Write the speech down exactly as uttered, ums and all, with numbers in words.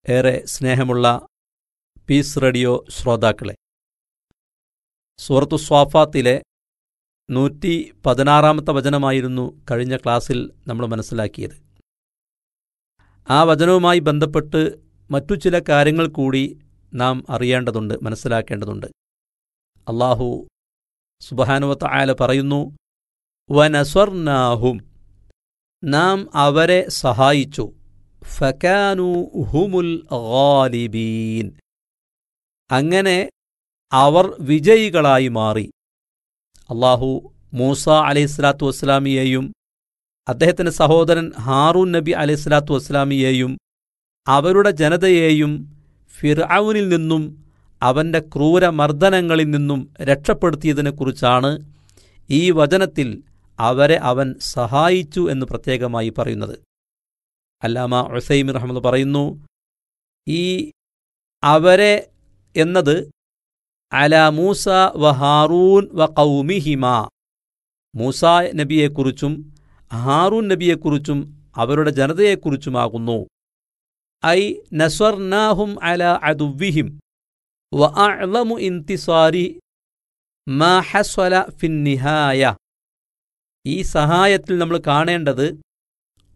ഏറെ സ്നേഹമുള്ള piece radio ശ്രോതാക്കളെ, സൂറത്തു സ്വാഫാത്തിലെ നൂറ്റി പതിനാറാമത്തെ വചനമായിരുന്നു കഴിഞ്ഞ ക്ലാസ്സിൽ നമ്മൾ മനസ്സിലാക്കിയത്. ആ വചനവുമായി ബന്ധപ്പെട്ട് മറ്റു ചില കാര്യങ്ങൾ കൂടി നാം അറിയേണ്ടതുണ്ട്, മനസ്സിലാക്കേണ്ടതുണ്ട്. അല്ലാഹു സുബ്ഹാനഹു വ തആല പറയുന്നു, വനസ്വർനാഹും, നാം അവരെ സഹായിച്ചു, ഫകാനൂ ഹുമുൽ ഗാലിബീൻ, അങ്ങനെ അവർ വിജയികളായി മാറി. അല്ലാഹു മൂസ അലൈഹിസ്സലാത്തു വസ്സലാമിയെയും അദ്ദേഹത്തിൻ്റെ സഹോദരൻ ഹാറൂൻ നബി അലൈഹിസ്സലാത്തു വസ്സലാമിയെയും അവരുടെ ജനതയെയും ഫിർഔനിൽ നിന്നും അവൻ്റെ ക്രൂരമർദ്ദനങ്ങളിൽ നിന്നും രക്ഷപ്പെടുത്തിയതിനെക്കുറിച്ചാണ് ഈ വചനത്തിൽ അവരെ അവൻ സഹായിച്ചു എന്ന് പ്രത്യേകമായി പറയുന്നത്. അല്ലാമ ഉസൈമിൻ റഹ്മത്തുള്ളാഹി പറയുന്നു, ഈ അവരെ എന്നത് അലാ മൂസ വ ഹാറൂൻ വ ഖൗമിഹിമ, മൂസ നബിയെക്കുറിച്ചും ഹാറൂൻ നബിയെക്കുറിച്ചും അവരുടെ ജനതയെക്കുറിച്ചുമാകുന്നു. ഐ നസ്വർനാഹും അലാ അദുവ്വിഹിം വ അഅ്ളമു ഇന്തിസാരി മാ ഹസ്വല ഫിന്നിഹായ. ഈ സഹായത്തിൽ നമ്മൾ കാണേണ്ടത്